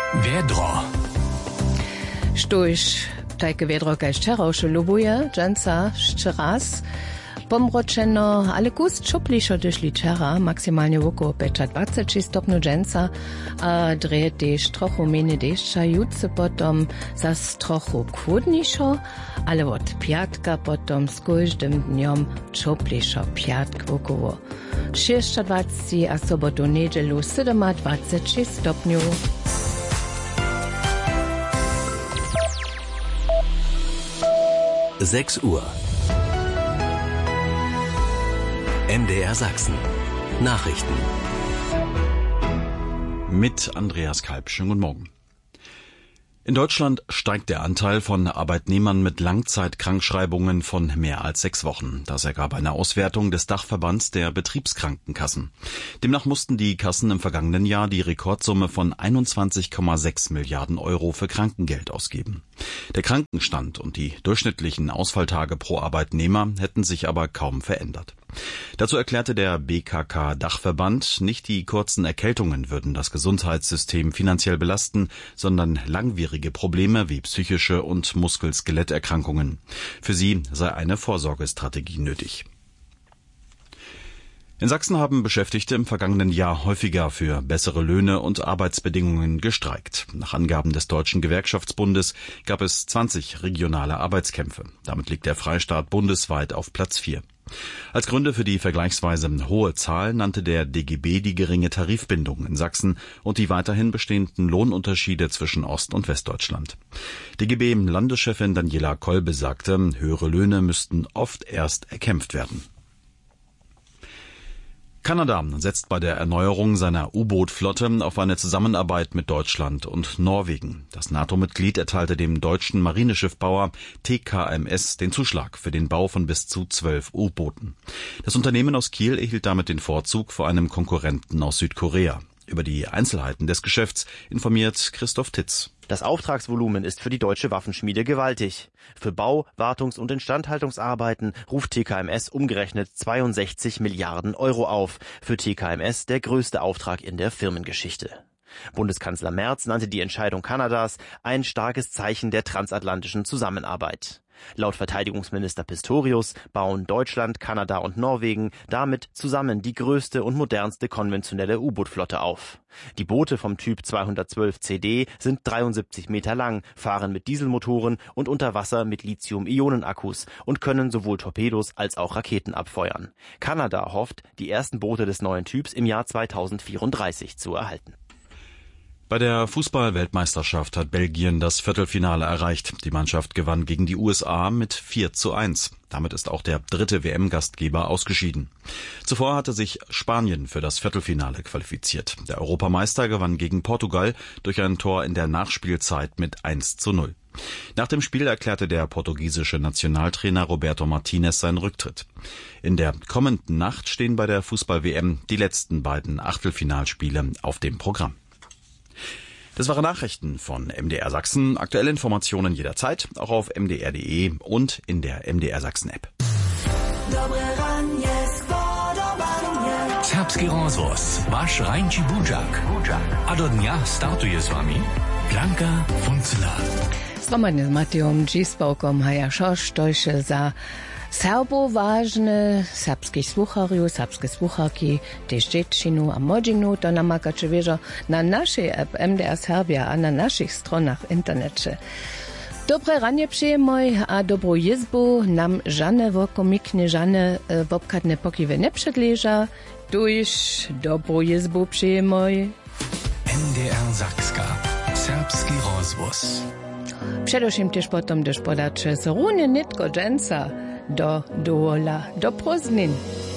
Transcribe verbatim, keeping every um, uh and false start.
Wiedro. Sztuś takie wiedro kaś czerałszy lubuje, dżęca, szczeraz. Pomroczeno, ale gust czuplišo dyšli čera, maksymalnie około dwadzieścia stopni dżęca, a dreje też trochu mniej deszcza, jutce potom zas trochu chłodniejszo, ale od piatka potom z każdym dniem czuplišo, piatk około dwadzieścia, a sobotu niedzielu dwadzieścia siedem stopni. sechs Uhr. M D R Sachsen. Nachrichten. Mit Andreas Kalb. Schönen guten Morgen. In Deutschland steigt der Anteil von Arbeitnehmern mit Langzeitkrankschreibungen von mehr als sechs Wochen. Das ergab eine Auswertung des Dachverbands der Betriebskrankenkassen. Demnach mussten die Kassen im vergangenen Jahr die Rekordsumme von einundzwanzig Komma sechs Milliarden Euro für Krankengeld ausgeben. Der Krankenstand und die durchschnittlichen Ausfalltage pro Arbeitnehmer hätten sich aber kaum verändert. Dazu erklärte der B K K-Dachverband, nicht die kurzen Erkältungen würden das Gesundheitssystem finanziell belasten, sondern langwierige Probleme wie psychische und Muskel-Skeletterkrankungen. Für sie sei eine Vorsorgestrategie nötig. In Sachsen haben Beschäftigte im vergangenen Jahr häufiger für bessere Löhne und Arbeitsbedingungen gestreikt. Nach Angaben des Deutschen Gewerkschaftsbundes gab es zwanzig regionale Arbeitskämpfe. Damit liegt der Freistaat bundesweit auf Platz vier. Als Gründe für die vergleichsweise hohe Zahl nannte der D G B die geringe Tarifbindung in Sachsen und die weiterhin bestehenden Lohnunterschiede zwischen Ost- und Westdeutschland. D G B-Landeschefin Daniela Kolbe sagte, höhere Löhne müssten oft erst erkämpft werden. Kanada setzt bei der Erneuerung seiner U-Boot-Flotte auf eine Zusammenarbeit mit Deutschland und Norwegen. Das NATO-Mitglied erteilte dem deutschen Marineschiffbauer T K M S den Zuschlag für den Bau von bis zu zwölf U-Booten. Das Unternehmen aus Kiel erhielt damit den Vorzug vor einem Konkurrenten aus Südkorea. Über die Einzelheiten des Geschäfts informiert Christoph Titz. Das Auftragsvolumen ist für die deutsche Waffenschmiede gewaltig. Für Bau-, Wartungs- und Instandhaltungsarbeiten ruft T K M S umgerechnet zweiundsechzig Milliarden Euro auf. Für T K M S der größte Auftrag in der Firmengeschichte. Bundeskanzler Merz nannte die Entscheidung Kanadas ein starkes Zeichen der transatlantischen Zusammenarbeit. Laut Verteidigungsminister Pistorius bauen Deutschland, Kanada und Norwegen damit zusammen die größte und modernste konventionelle U-Boot-Flotte auf. Die Boote vom Typ zweihundertzwölf C D sind dreiundsiebzig Meter lang, fahren mit Dieselmotoren und unter Wasser mit Lithium-Ionen-Akkus und können sowohl Torpedos als auch Raketen abfeuern. Kanada hofft, die ersten Boote des neuen Typs im Jahr zweitausendvierunddreißig zu erhalten. Bei der Fußball-Weltmeisterschaft hat Belgien das Viertelfinale erreicht. Die Mannschaft gewann gegen die U S A mit vier zu eins. Damit ist auch der dritte W M-Gastgeber ausgeschieden. Zuvor hatte sich Spanien für das Viertelfinale qualifiziert. Der Europameister gewann gegen Portugal durch ein Tor in der Nachspielzeit mit eins zu null. Nach dem Spiel erklärte der portugiesische Nationaltrainer Roberto Martinez seinen Rücktritt. In der kommenden Nacht stehen bei der Fußball-W M die letzten beiden Achtelfinalspiele auf dem Programm. Das waren Nachrichten von M D R Sachsen. Aktuelle Informationen jederzeit, auch auf m d r punkt d e und in der M D R Sachsen App. Serbski rozvoz, vaš Rajnči Budžak. A do dňa startuje s vami Blanka Funcela. Z Romanem z Matejom Džisbaukom haja šoš, tojše za Serbo ważne, serbskich słuchariów, serbskie słucharki, też dziewczynu a młodzinu, to namakacie wieżo na naszej app M D R Serbia, a na naszych stronach internecie. Dobre ranie przyjemoj, a dobrą jizbu nam żane wokomiknie, żane wopkadne pokiwy nie przedleża. Tuż dobrą jizbu przyjemoj. M D R Sakska, serbski rozvoz. Przedewším też potom, gdyż podacze so runie nitko dżęca do dola, do Proznin.